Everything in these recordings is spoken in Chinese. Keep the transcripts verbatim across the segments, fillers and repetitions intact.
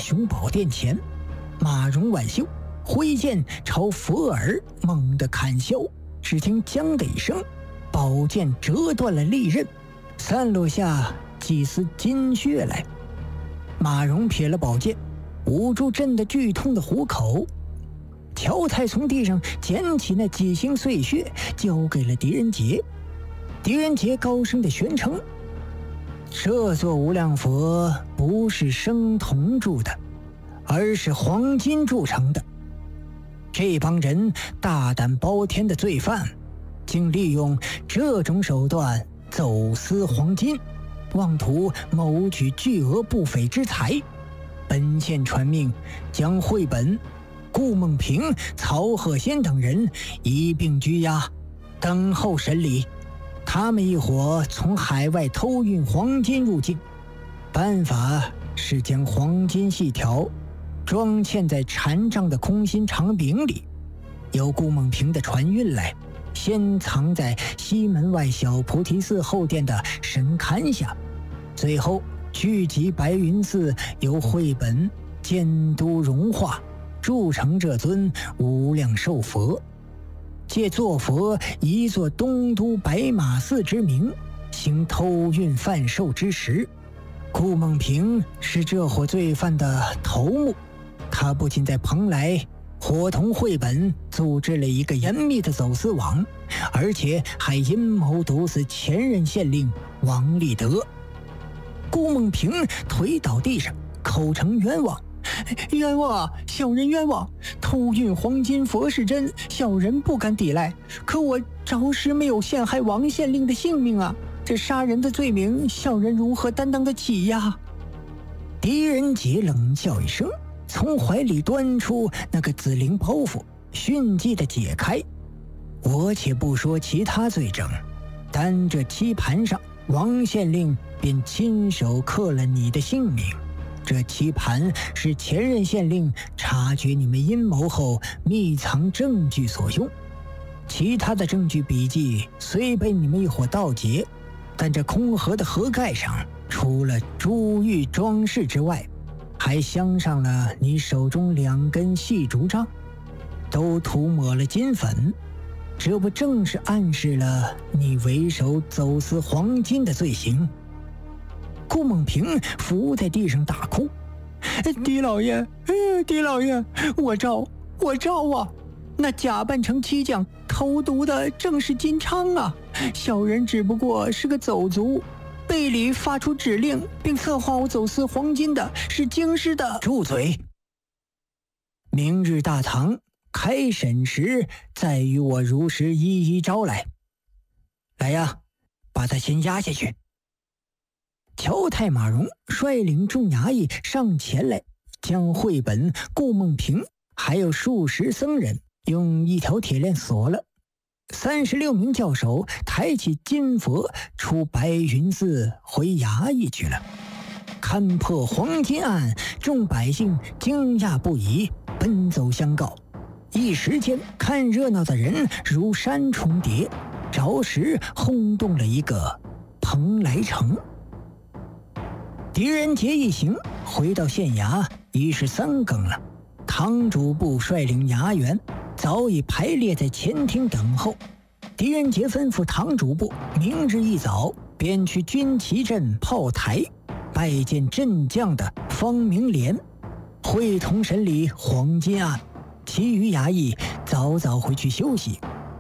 雄宝殿前，马戎挽袖，挥剑朝佛耳猛地砍削。只听将的一声，宝剑折断了利刃，散落下几丝金血来。马戎撇了宝剑，捂住震得剧痛的虎口。乔太从地上捡起那几星碎屑，交给了狄仁杰。狄仁杰高声的宣称：这座无量佛不是生铜铸的，而是黄金铸成的。这帮人大胆包天的罪犯，竟利用这种手段走私黄金，妄图谋取巨额不菲之财。本县传命，将绘本、顾梦平、曹鹤仙等人一并拘押，等候审理。他们一伙从海外偷运黄金入境，办法是将黄金细条装嵌在缠上的空心长柄里，由顾梦平的船运来，先藏在西门外小菩提寺后殿的神龛下，最后聚集白云寺，由绘本监督融化，铸成这尊无量寿佛。借作佛一座东都白马寺之名，行偷运贩售之实。顾梦平是这伙罪犯的头目，他不仅在蓬莱伙同绘本组织了一个严密的走私网，而且还阴谋毒死前任县令王立德。顾梦平腿倒地上，口称冤枉：冤枉啊，小人冤枉！偷运黄金佛是真，小人不敢抵赖。可我着实没有陷害王县令的性命啊！这杀人的罪名，小人如何担当得起呀？狄仁杰冷笑一声，从怀里端出那个紫绫包袱，迅即的解开。我且不说其他罪证，单这棋盘上，王县令便亲手刻了你的姓名。这棋盘是前任县令察觉你们阴谋后密藏证据所用，其他的证据笔记虽被你们一伙盗劫，但这空盒的盒盖上除了珠玉装饰之外，还镶上了你手中两根细竹杖，都涂抹了金粉，这不正是暗示了你为首走私黄金的罪行？顾梦平伏在地上大哭：狄老爷，狄老爷，我招我招啊！那假扮成漆匠投毒的正是金昌啊！小人只不过是个走卒，背里发出指令并策划我走私黄金的是京师的。住嘴！明日大堂开审时，再与我如实一一招来。来呀，把他先押下去。乔太马荣率领众衙役上前来，将绘本、顾梦平还有数十僧人用一条铁链锁了。三十六名教首抬起金佛出白云寺回衙役去了。看破黄金案，众百姓惊讶不已，奔走相告。一时间，看热闹的人如山重叠，着实轰动了一个蓬莱城。狄仁杰一行回到县衙，已是三更了。堂主部率领衙员早已排列在前厅等候。狄仁杰吩咐堂主部，明日一早便去军旗镇炮台拜见镇将的方明廉，会同审理黄金案。其余衙役早早回去休息。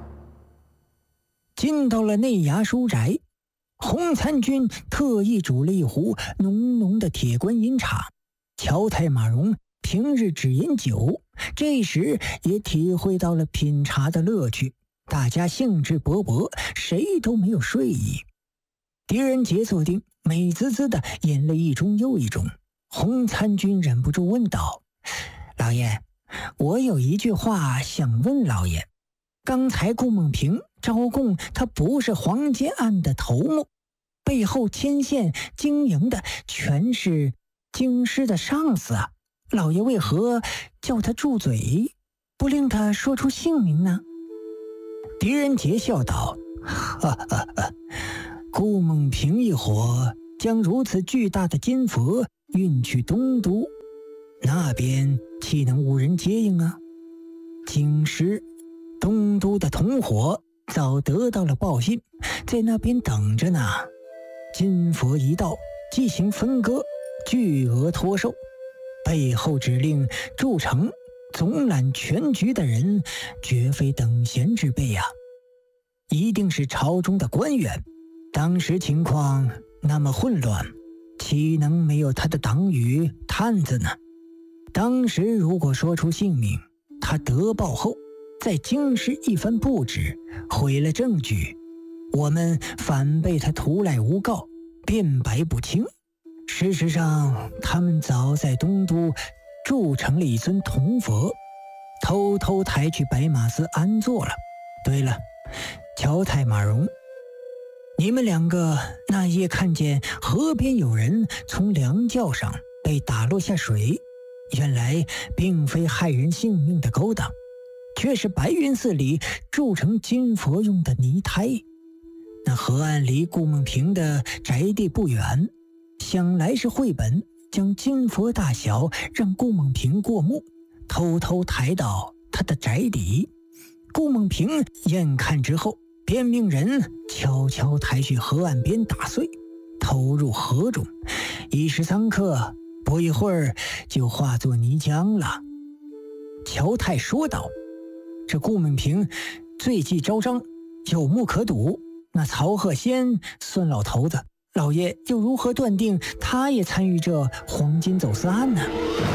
进到了内衙书宅，洪参军特意煮了一壶浓浓的铁观音茶。乔太马荣平日只饮酒，这时也体会到了品茶的乐趣，大家兴致勃勃，谁都没有睡意。狄仁杰坐定，美滋滋的饮了一盅又一盅。洪参军忍不住问道：老爷，我有一句话想问老爷。刚才顾梦平招供他不是黄金案的头目，背后牵线经营的全是京师的上司啊，老爷为何叫他住嘴，不令他说出姓名呢？狄仁杰笑道：哈哈哈，顾梦平一伙将如此巨大的金佛运去东都， 那边岂能无人接应啊？京师东都的同伙早得到了报信，在那边等着呢。金佛一到，即行分割，巨额托收。背后指令筑城总揽全局的人，绝非等闲之辈啊，一定是朝中的官员。当时情况那么混乱，岂能没有他的党羽探子呢？当时如果说出姓名，他得报后在京师一番布置，毁了证据，我们反被他徒来诬告，辩白不清。事实上，他们早在东都筑成了一尊铜佛，偷偷抬去白马寺安坐了。对了，乔太马荣，你们两个那夜看见河边有人从梁轿上被打落下水，原来并非害人性命的勾当，却是白云寺里铸成金佛用的泥胎。那河岸离顾梦平的宅地不远，想来是绘本将金佛大小让顾梦平过目，偷偷抬到他的宅邸。顾梦平眼看之后，便命人悄悄抬去河岸边打碎，投入河中，一时三刻，不一会儿就化作泥浆了。乔太说道：这顾梦平罪迹昭彰，有目可睹，那曹鹤仙孙老头子，老爷又如何断定他也参与这黄金走私案呢？